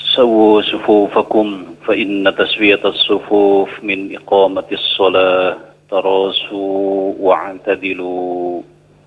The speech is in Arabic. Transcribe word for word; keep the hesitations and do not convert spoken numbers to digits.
سووا صفوفكم فإن تسوية الصفوف من إقامة الصلاة. تراصوا واعتدلوا.